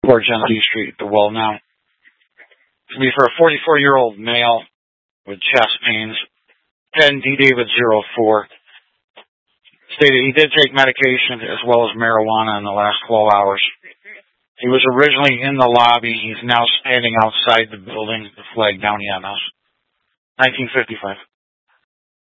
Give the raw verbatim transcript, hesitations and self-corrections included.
four Gen Z Street, the well now. To be for a forty-four-year-old male with chest pains. ten D David zero four. Stated he did take medication as well as marijuana in the last twelve hours. He was originally in the lobby. He's now standing outside the building, the flag down yet now. nineteen fifty-five.